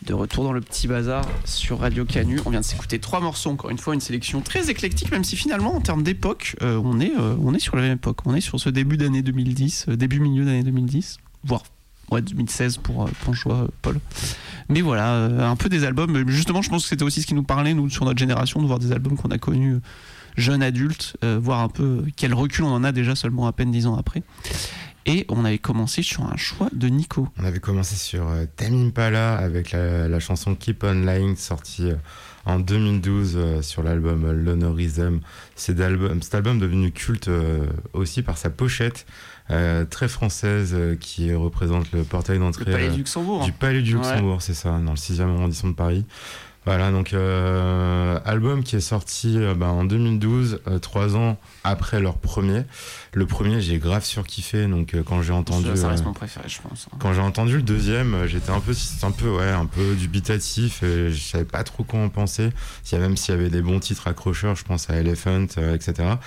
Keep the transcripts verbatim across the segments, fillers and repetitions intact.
De retour dans le petit bazar sur Radio Canu. On vient de s'écouter trois morceaux, encore une fois, une sélection très éclectique, même si finalement, en termes d'époque, euh, on, est, euh, on est sur la même époque. On est sur ce début d'année deux mille dix, euh, début milieu d'année deux mille dix, voire ouais, deux mille seize pour euh, ton choix, euh, Paul. Mais voilà, euh, un peu des albums. Justement, je pense que c'était aussi ce qui nous parlait, nous, sur notre génération, de voir des albums qu'on a connus euh, jeunes adultes, euh, voir un peu quel recul on en a déjà seulement à peine dix ans après. Et on avait commencé sur un choix de Nico. On avait commencé sur euh, Tame Impala avec la, la chanson Keep On Lying, sortie euh, en deux mille douze euh, sur l'album euh, Lonerism. C'est album, cet album devenu culte euh, aussi par sa pochette euh, très française euh, qui représente le portail d'entrée Le Palais euh, du Luxembourg. du Palais du Luxembourg, ouais. C'est ça, dans le sixième arrondissement de Paris. Voilà, donc euh, album qui est sorti euh, bah, en deux mille douze, euh, trois ans après leur premier. Le premier, j'ai grave surkiffé, donc euh, quand j'ai entendu, ça, ça reste euh, mon préféré, je pense. Quand j'ai entendu le deuxième, euh, j'étais un peu, un peu, ouais, un peu dubitatif. Et je savais pas trop quoi en penser. S'il y a, même s'il y avait des bons titres accrocheurs, je pense à Elephant, euh, et cetera.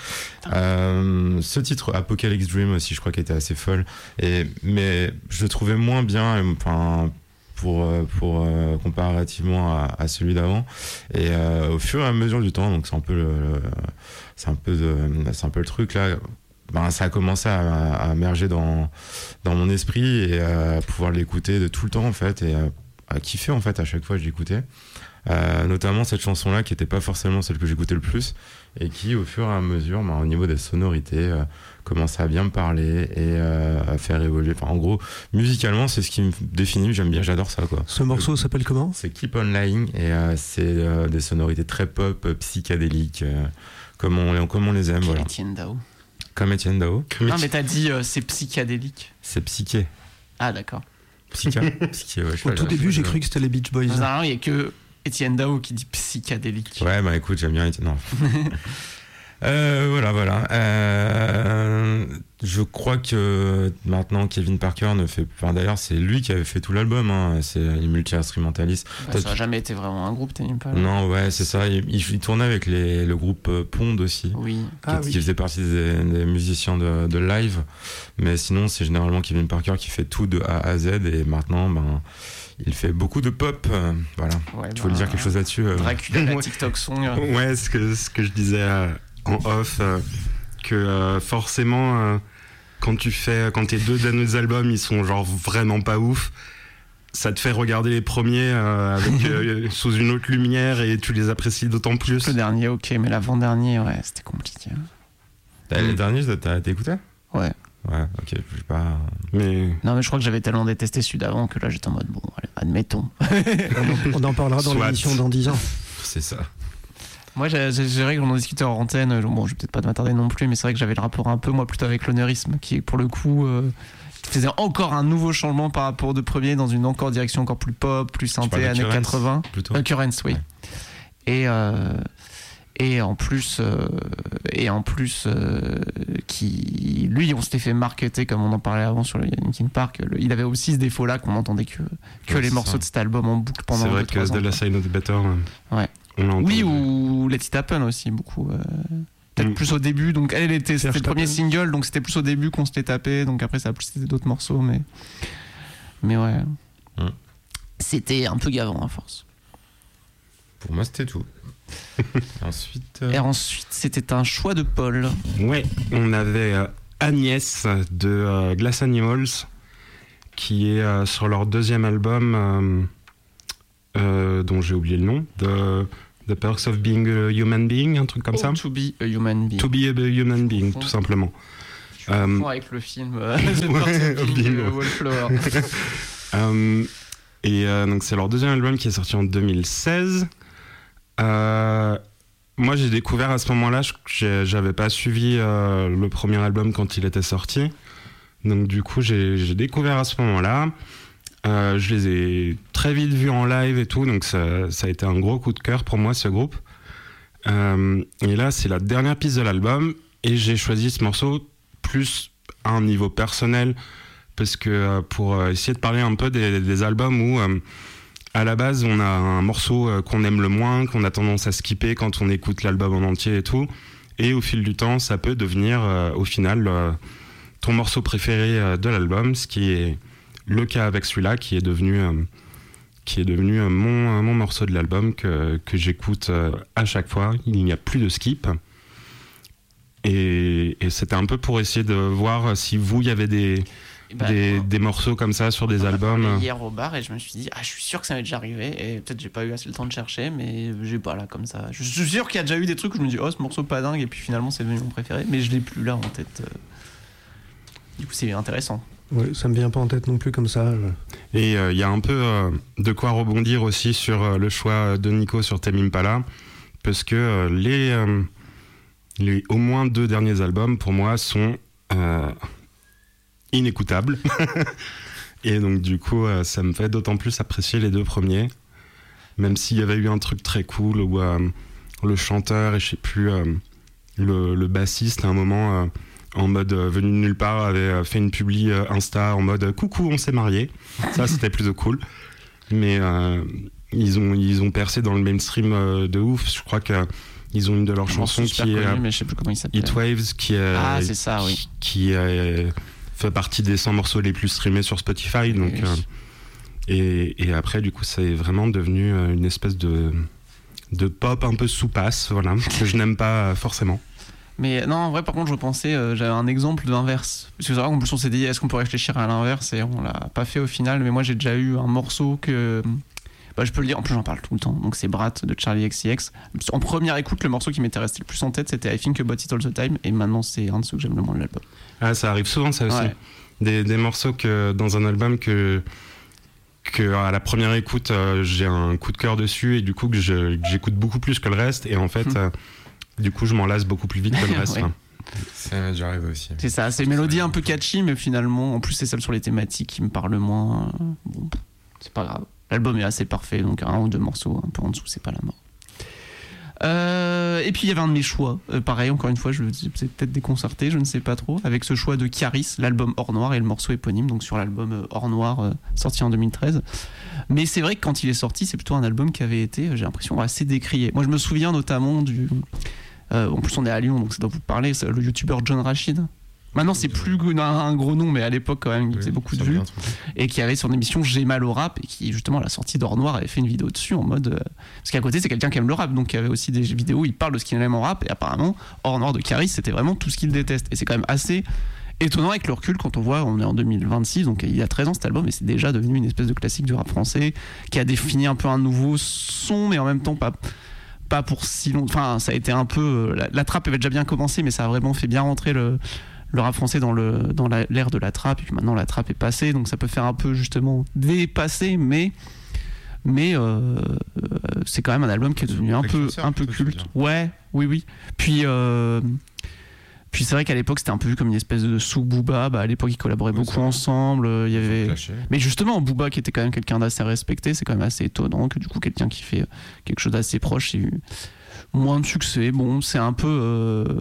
Euh, ce titre, Apocalypse Dream aussi, je crois qu'il était assez folle. Et mais je le trouvais moins bien. Enfin. pour, pour euh, comparativement à, à celui d'avant, et euh, au fur et à mesure du temps, donc c'est un peu le, le c'est un peu de, c'est un peu le truc là, ben ça a commencé à, à émerger dans dans mon esprit et à pouvoir l'écouter de tout le temps en fait, et à, à kiffer en fait à chaque fois que j'écoutais. Euh, notamment cette chanson là qui était pas forcément celle que j'écoutais le plus et qui au fur et à mesure ben, au niveau des sonorités euh, commençait à bien me parler et euh, à faire évoluer. Enfin, en gros, musicalement, c'est ce qui me définit. J'aime bien, j'adore ça, quoi. Ce morceau s'appelle comment ? C'est Keep On Lying et euh, c'est euh, des sonorités très pop, euh, psychédéliques, euh, comme, on, comme on les aime. Comme voilà. Étienne Dao. Comme Étienne Dao. Non, mais t'as dit euh, c'est psychédélique. C'est psyché. Ah, d'accord. Psyché. Psyché, ouais. Au tout début, j'ai cru que c'était les Beach Boys. Non, il n'y a que Étienne Dao qui dit psychédélique. Ouais, bah écoute, j'aime bien Étienne. Non. Euh, voilà, voilà. Euh, je crois que maintenant Kevin Parker ne fait. Enfin, d'ailleurs, c'est lui qui avait fait tout l'album. Hein. C'est il multi-instrumentaliste. Ouais, ça n'a jamais été vraiment un groupe, Tame Impala. Non, ouais, c'est ça. Il, il, il tournait avec les, le groupe Pond aussi. Oui. Qui, ah, qui oui. faisait partie des, des musiciens de, de live. Mais sinon, c'est généralement Kevin Parker qui fait tout de A à Z. Et maintenant, ben. Il fait beaucoup de pop, euh, voilà. Ouais, tu bah, voulais dire quelque chose là-dessus euh... Dracula, la TikTok song. Euh. Ouais, ce que, ce que je disais euh, en off, euh, que euh, forcément, euh, quand tu fais, quand tes deux derniers albums, ils sont genre vraiment pas ouf, ça te fait regarder les premiers euh, avec, euh, sous une autre lumière et tu les apprécies d'autant plus. Le dernier, ok, mais l'avant-dernier, ouais, c'était compliqué. Bah, les derniers, t'as, t'as écouté ? Ouais. Ouais, ok, je sais pas. Mais... Non, mais je crois que j'avais tellement détesté celui d'avant que là j'étais en mode bon, allez, admettons. on, en, on en parlera dans Soit. l'émission dans dix ans. C'est ça. Moi, j'ai, j'ai, j'ai vrai que j'en discutais en antenne. Bon, je vais peut-être pas m'attarder non plus, mais c'est vrai que j'avais le rapport un peu, moi, plutôt avec l'Onerism, qui pour le coup euh, faisait encore un nouveau changement par rapport au deux premiers, dans une encore direction encore plus pop, plus synthé, années Currents, quatre-vingts. Plutôt. Euh, Currents, oui. Ouais. Et euh, et en plus euh, et en plus euh, qui lui on s'était fait marketer comme on en parlait avant sur le Linkin Park. Le, il avait aussi ce défaut là qu'on entendait que que ouais, les morceaux ça. de cet album en boucle pendant c'est vrai deux, que ans, The Last Sign of the Better, ouais. On l'a entendu. Oui, ou Let It Happen aussi beaucoup euh, peut-être mm. plus au début, donc elle, elle était c'était le premier Happen. single, donc c'était plus au début qu'on s'était tapé, donc après ça a plus été d'autres morceaux, mais mais ouais mm. C'était un peu gavant à force. Pour moi, c'était tout. ensuite, euh... Et ensuite, c'était un choix de Paul. Ouais, on avait euh, Agnès de euh, Glass Animals, qui est euh, sur leur deuxième album, euh, euh, dont j'ai oublié le nom, de The Perks of Being a Human Being, un truc comme oh, ça. To Be a Human Being. To Be a Human Being, tout simplement. Je confonds euh, avec le film euh, The Perks of Being a Wallflower. euh, et euh, donc c'est leur deuxième album qui est sorti en deux mille seize. Euh, moi j'ai découvert à ce moment-là, j'ai, j'avais pas suivi euh, le premier album quand il était sorti, donc du coup j'ai, j'ai découvert à ce moment-là. Euh, je les ai très vite vus en live et tout, donc ça, ça a été un gros coup de cœur pour moi ce groupe. Euh, et là c'est la dernière piste de l'album et j'ai choisi ce morceau plus à un niveau personnel parce que euh, pour essayer de parler un peu des, des albums où euh, à la base, on a un morceau qu'on aime le moins, qu'on a tendance à skipper quand on écoute l'album en entier et tout. Et au fil du temps, ça peut devenir, euh, au final, euh, ton morceau préféré euh, de l'album, ce qui est le cas avec celui-là, qui est devenu, euh, qui est devenu mon, mon morceau de l'album que, que j'écoute à chaque fois. Il n'y a plus de skip. Et, et c'était un peu pour essayer de voir si vous, il y avait des, bah, des, des morceaux comme ça sur des on albums. On a hier au bar et je me suis dit, ah, je suis sûr que ça m'est déjà arrivé. Et peut-être j'ai pas eu assez le temps de chercher, mais j'ai pas là comme ça. Je suis sûr qu'il y a déjà eu des trucs où je me dis, oh, ce morceau pas dingue, et puis finalement c'est devenu mon préféré, mais je l'ai plus là en tête. Du coup, c'est intéressant. Ouais, ça me vient pas en tête non plus comme ça. Et il euh, y a un peu euh, de quoi rebondir aussi sur euh, le choix de Nico sur Tame Impala, parce que euh, les. Euh, Les au moins deux derniers albums, pour moi, sont euh, inécoutables. Et donc, du coup, euh, ça me fait d'autant plus apprécier les deux premiers. Même s'il y avait eu un truc très cool où euh, le chanteur et je sais plus, euh, le, le bassiste, à un moment, euh, en mode euh, venu de nulle part, avait fait une publi euh, Insta en mode « Coucou, on s'est mariés ». Ça, c'était plutôt cool. Mais euh, ils, ont, ils ont percé dans le mainstream euh, de ouf. Je crois que ils ont une de leurs chansons qui connu, est mais je sais plus comment il s'appelle. Heat Waves, qui est, ah, c'est ça, oui. qui, qui est, fait partie des cent morceaux les plus streamés sur Spotify. Donc, oui. euh, et, et après, du coup, c'est vraiment devenu une espèce de, de pop un peu sous-passe, voilà, que je n'aime pas forcément. Mais non, en vrai, par contre, je repensais, euh, j'avais un exemple d'inverse. Parce que c'est vrai qu'en plus, on s'est dit, est-ce qu'on pourrait réfléchir à l'inverse, et on l'a pas fait au final. Mais moi, j'ai déjà eu un morceau que. Bah, je peux le dire, en plus j'en parle tout le temps. Donc c'est Brat de Charlie X C X. En première écoute, le morceau qui m'était resté le plus en tête, c'était I Think About It All the Time. Et maintenant, c'est un de ceux que j'aime le moins de l'album. Ah, ça arrive souvent, ça aussi. Ouais. Des, des morceaux que, dans un album que, que à la première écoute, euh, j'ai un coup de cœur dessus et du coup que, je, que j'écoute beaucoup plus que le reste. Et en fait, euh, du coup, je m'en lasse beaucoup plus vite que le reste. Ouais. Ça m'est déjà arrivé aussi. C'est ça, c'est une mélodie un peu catchy, mais finalement, en plus, c'est celle sur les thématiques qui me parle le moins. Bon, c'est pas grave. L'album est assez parfait, donc un ou deux morceaux un peu en dessous, c'est pas la mort. Euh, et puis il y avait un de mes choix, euh, pareil, encore une fois, je c'est peut-être déconcerté, je ne sais pas trop, avec ce choix de Caris, l'album Or Noir et le morceau éponyme, donc sur l'album euh, Or Noir, euh, sorti en deux mille treize. Mais c'est vrai que quand il est sorti, c'est plutôt un album qui avait été, j'ai l'impression, assez décrié. Moi je me souviens notamment du. Euh, en plus on est à Lyon, donc ça doit vous parler, c'est le youtubeur John Rachid. Maintenant, c'est plus un, un gros nom, mais à l'époque, quand même, il faisait oui, beaucoup de vues. Et qui avait son émission J'ai mal au rap, et qui, justement, à la sortie d'Or Noir, avait fait une vidéo dessus en mode. Euh, parce qu'à côté, c'est quelqu'un qui aime le rap, donc il y avait aussi des vidéos où il parle de ce qu'il aime en rap, et apparemment, Or Noir de Caris, c'était vraiment tout ce qu'il déteste. Et c'est quand même assez étonnant avec le recul quand on voit, on est en deux mille vingt-six, donc il y a treize ans cet album, et c'est déjà devenu une espèce de classique du rap français, qui a défini un peu un nouveau son, mais en même temps pas. Pas pour si longtemps. Enfin, ça a été un peu. La, la trappe avait déjà bien commencé, mais ça a vraiment fait bien rentrer le. le rap français dans, le, dans la, l'ère de la trappe, et puis maintenant la trappe est passée, donc ça peut faire un peu justement dépasser, mais, mais euh, c'est quand même un album qui est devenu un peu, un peu culte. Ouais, oui, oui. Puis, euh, puis c'est vrai qu'à l'époque c'était un peu vu comme une espèce de sous-Booba, bah, à l'époque ils collaboraient oui, beaucoup ensemble, il y avait... mais justement Booba qui était quand même quelqu'un d'assez respecté, c'est quand même assez étonnant que du coup quelqu'un qui fait quelque chose d'assez proche ait eu moins de succès. Bon, c'est un peu... Euh,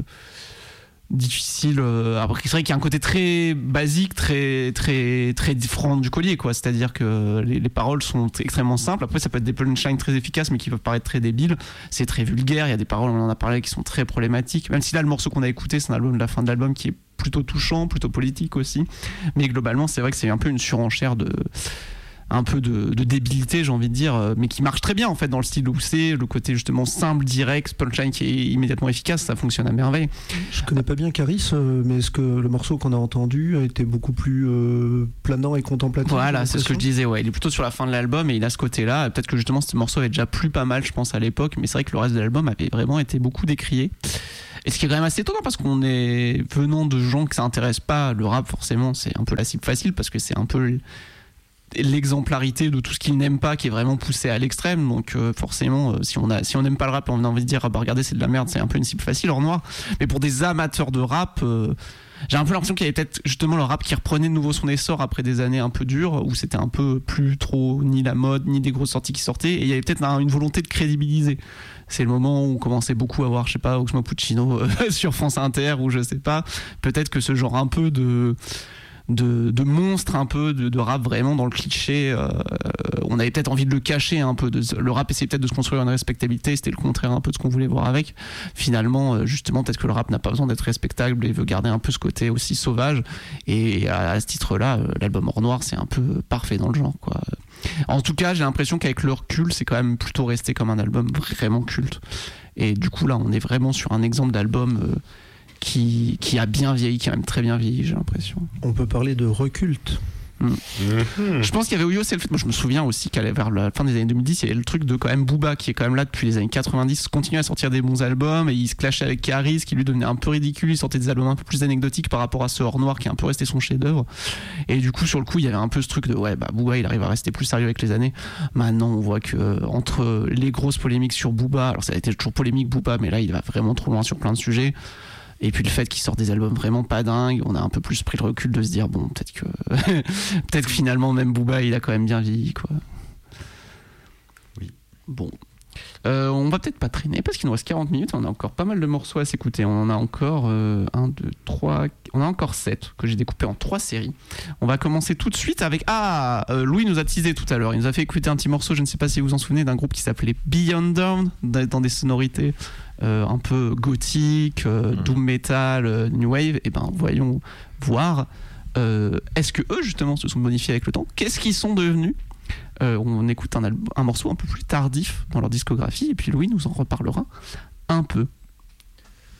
difficile euh, après c'est vrai qu'il y a un côté très basique, très très très différent du collier, quoi, c'est-à-dire que les, les paroles sont extrêmement simples, après ça peut être des punchlines très efficaces mais qui peuvent paraître très débiles, c'est très vulgaire, il y a des paroles, on en a parlé, qui sont très problématiques, même si là le morceau qu'on a écouté c'est un album de la fin de l'album qui est plutôt touchant, plutôt politique aussi, mais globalement c'est vrai que c'est un peu une surenchère de un peu de, de débilité, j'ai envie de dire, mais qui marche très bien en fait dans le style où c'est le côté justement simple, direct, punchline qui est immédiatement efficace, ça fonctionne à merveille. Je connais pas bien Caris, mais est-ce que le morceau qu'on a entendu a été beaucoup plus euh, planant et contemplatif? Voilà, c'est ce que je disais, ouais, il est plutôt sur la fin de l'album et il a ce côté-là. Peut-être que justement ce morceau avait déjà plu pas mal, je pense, à l'époque, mais c'est vrai que le reste de l'album avait vraiment été beaucoup décrié. Et ce qui est quand même assez étonnant parce qu'on est venant de gens que ça intéresse pas, le rap forcément, c'est un peu la cible facile parce que c'est un peu l'exemplarité de tout ce qu'ils n'aiment pas qui est vraiment poussé à l'extrême, donc euh, forcément euh, si on a si on n'aime pas le rap, on a envie de dire ah bah regardez c'est de la merde, c'est un peu une cible facile. Or Noir, mais pour des amateurs de rap, euh, j'ai un peu l'impression qu'il y avait peut-être justement le rap qui reprenait de nouveau son essor après des années un peu dures où c'était un peu plus trop ni la mode ni des grosses sorties qui sortaient, et il y avait peut-être un, une volonté de crédibiliser. C'est le moment où on commençait beaucoup à voir, je sais pas, Oxmo Puccino euh, sur France Inter, ou je sais pas, peut-être que ce genre un peu de De, de monstre un peu de, de rap vraiment dans le cliché, euh, on avait peut-être envie de le cacher un peu, de, le rap essayait peut-être de se construire une respectabilité, c'était le contraire un peu de ce qu'on voulait voir avec. Finalement justement peut-être que le rap n'a pas besoin d'être respectable et veut garder un peu ce côté aussi sauvage, et à, à ce titre là l'album Or Noir c'est un peu parfait dans le genre, quoi. En tout cas, j'ai l'impression qu'avec le recul, c'est quand même plutôt resté comme un album vraiment culte. Et du coup, là, on est vraiment sur un exemple d'album euh, qui, qui a bien vieilli, qui a même très bien vieilli, j'ai l'impression. On peut parler de reculte. Mmh. Mmh. Je pense qu'il y avait Oyo Self. Moi, je me souviens aussi qu'à vers la fin des années deux mille dix, il y avait le truc de quand même Booba qui est quand même là depuis les années quatre-vingt-dix, continue à sortir des bons albums et il se clashait avec Karis qui lui devenait un peu ridicule. Il sortait des albums un peu plus anecdotiques par rapport à ce Hors Noir qui est un peu resté son chef-d'œuvre. Et du coup, sur le coup, il y avait un peu ce truc de ouais, bah Booba il arrive à rester plus sérieux avec les années. Maintenant, on voit que entre les grosses polémiques sur Booba, alors ça a été toujours polémique Booba, mais là il va vraiment trop loin sur plein de sujets. Et puis le fait qu'il sorte des albums vraiment pas dingues, on a un peu plus pris le recul de se dire bon, peut-être que peut-être que finalement même Booba il a quand même bien vieilli quoi. Oui. Bon. Euh, on va peut-être pas traîner parce qu'il nous reste quarante minutes, on a encore pas mal de morceaux à s'écouter. On en a encore euh, un, deux, trois, on a encore sept que j'ai découpé en trois séries. On va commencer tout de suite avec ah euh, Louis nous a teasé tout à l'heure, il nous a fait écouter un petit morceau, je ne sais pas si vous vous en souvenez, d'un groupe qui s'appelait Beyond Down, dans des sonorités euh, un peu gothique, euh, mmh. doom metal, euh, new wave. Et ben voyons voir euh, est-ce que eux justement se sont modifiés avec le temps, qu'est-ce qu'ils sont devenus. Euh, on écoute un, album, un morceau un peu plus tardif dans leur discographie et puis Louis nous en reparlera un peu.